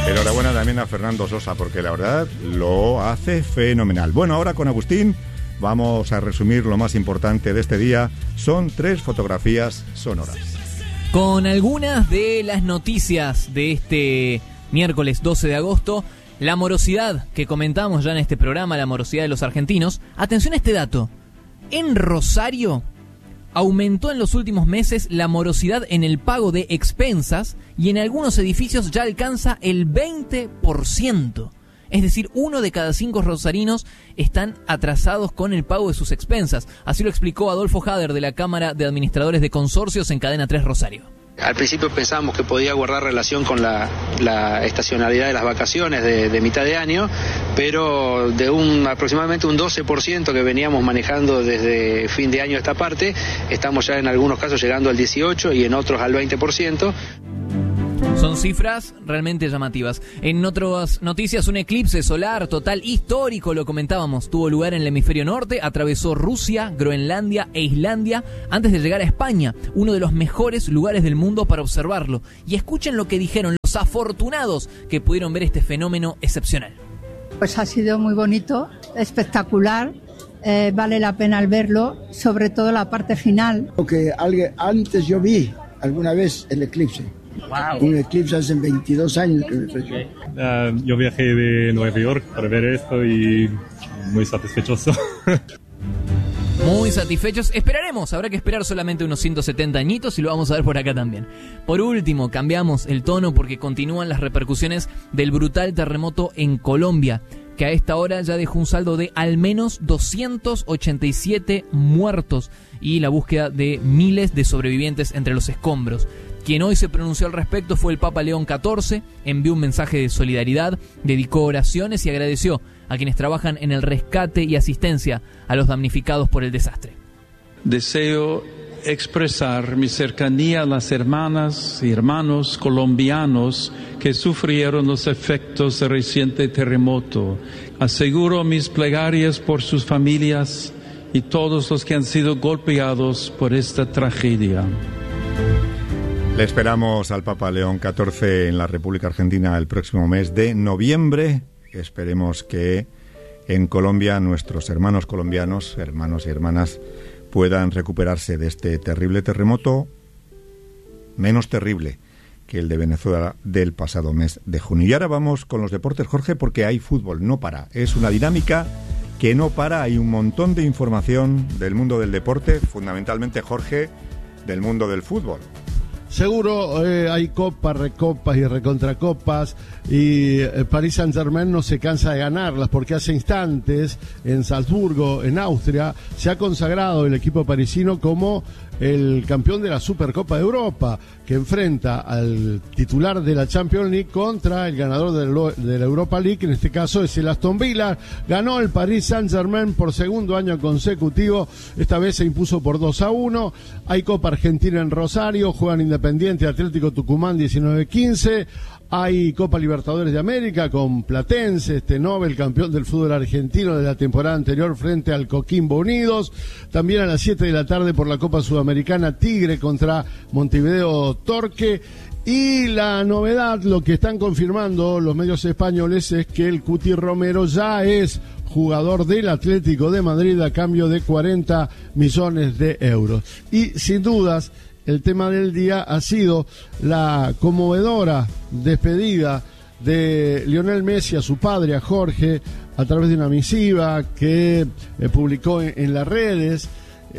Enhorabuena también a Fernando Sosa, porque la verdad lo hace fenomenal. Bueno, ahora con Agustín vamos a resumir lo más importante de este día. Son 3 fotografías sonoras. Con algunas de las noticias de este miércoles 12 de agosto, la morosidad que comentamos ya en este programa, la morosidad de los argentinos. Atención a este dato. En Rosario aumentó en los últimos meses la morosidad en el pago de expensas y en algunos edificios ya alcanza el 20%. Es decir, 1 de cada 5 rosarinos están atrasados con el pago de sus expensas. Así lo explicó Adolfo Hader de la Cámara de Administradores de Consorcios en Cadena 3 Rosario. Al principio pensábamos que podía guardar relación con la estacionalidad de las vacaciones de mitad de año, pero de aproximadamente un 12% que veníamos manejando desde fin de año a esta parte, estamos ya en algunos casos llegando al 18% y en otros al 20%. Son cifras realmente llamativas. En otras noticias, un eclipse solar total histórico, lo comentábamos, tuvo lugar en el hemisferio norte, atravesó Rusia, Groenlandia e Islandia antes de llegar a España, uno de los mejores lugares del mundo para observarlo. Y escuchen lo que dijeron los afortunados que pudieron ver este fenómeno excepcional. Pues ha sido muy bonito, espectacular, vale la pena al verlo, sobre todo la parte final. Porque antes yo vi alguna vez el eclipse. Wow. Un eclipse hace 22 años que me fue. Yo viajé de Nueva York para ver esto y muy satisfechos. Muy satisfechos. Esperaremos, habrá que esperar solamente unos 170 añitos y lo vamos a ver por acá también. Por último, cambiamos el tono porque continúan las repercusiones del brutal terremoto en Colombia, que a esta hora ya dejó un saldo de al menos 287 muertos y la búsqueda de miles de sobrevivientes entre los escombros. Quien hoy se pronunció al respecto fue el Papa León XIV, envió un mensaje de solidaridad, dedicó oraciones y agradeció a quienes trabajan en el rescate y asistencia a los damnificados por el desastre. Deseo expresar mi cercanía a las hermanas y hermanos colombianos que sufrieron los efectos del reciente terremoto. Aseguro mis plegarias por sus familias y todos los que han sido golpeados por esta tragedia. Le esperamos al Papa León XIV en la República Argentina el próximo mes de noviembre. Esperemos que en Colombia nuestros hermanos colombianos, hermanos y hermanas, puedan recuperarse de este terrible terremoto, menos terrible que el de Venezuela del pasado mes de junio. Y ahora vamos con los deportes, Jorge, porque hay fútbol, no para. Es una dinámica que no para, hay un montón de información del mundo del deporte, fundamentalmente, Jorge, del mundo del fútbol. Seguro hay copas, recopas y recontracopas y Paris Saint-Germain no se cansa de ganarlas porque hace instantes en Salzburgo, en Austria, se ha consagrado el equipo parisino como el campeón de la Supercopa de Europa, que enfrenta al titular de la Champions League contra el ganador de la Europa League, en este caso es el Aston Villa. Ganó el Paris Saint-Germain por segundo año consecutivo, esta vez se impuso por 2-1. Hay Copa Argentina en Rosario, juegan Independiente, Atlético Tucumán 19-15. Hay Copa Libertadores de América con Platense, Nobel, campeón del fútbol argentino de la temporada anterior frente al Coquimbo Unidos. También a las 7 de la tarde por la Copa Sudamericana, Tigre contra Montevideo Torque. Y la novedad, lo que están confirmando los medios españoles, es que el Cuti Romero ya es jugador del Atlético de Madrid a cambio de 40 millones de euros. Y sin dudas, el tema del día ha sido la conmovedora despedida de Lionel Messi a su padre, a Jorge, a través de una misiva que publicó en las redes,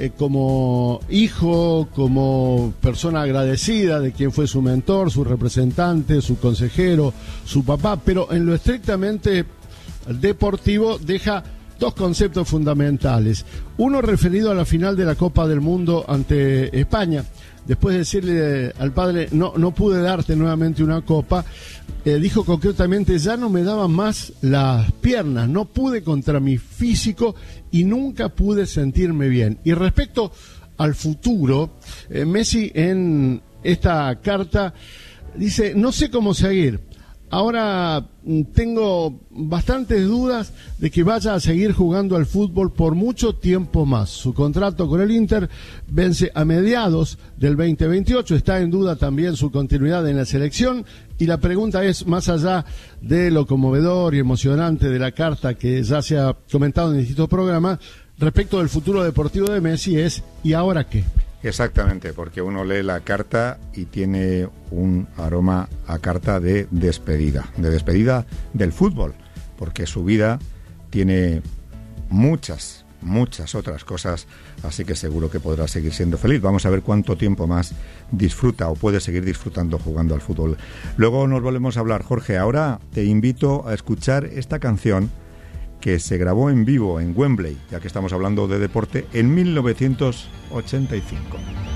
como hijo, como persona agradecida de quien fue su mentor, su representante, su consejero, su papá, pero en lo estrictamente deportivo deja dos conceptos fundamentales. Uno referido a la final de la Copa del Mundo ante España. Después de decirle al padre, no pude darte nuevamente una copa, dijo concretamente, ya no me daban más las piernas, no pude contra mi físico y nunca pude sentirme bien. Y respecto al futuro, Messi en esta carta dice, no sé cómo seguir. ahora tengo bastantes dudas de que vaya a seguir jugando al fútbol por mucho tiempo más. Su contrato con el Inter vence a mediados del 2028, está en duda también su continuidad en la selección, y la pregunta es, más allá de lo conmovedor y emocionante de la carta que ya se ha comentado en distintos programas, respecto del futuro deportivo de Messi, es ¿y ahora qué? Exactamente, porque uno lee la carta y tiene un aroma a carta de despedida del fútbol, porque su vida tiene muchas otras cosas, así que seguro que podrá seguir siendo feliz. Vamos a ver cuánto tiempo más disfruta o puede seguir disfrutando jugando al fútbol. Luego nos volvemos a hablar, Jorge. Ahora te invito a escuchar esta canción que se grabó en vivo en Wembley, ya que estamos hablando de deporte, en 1985.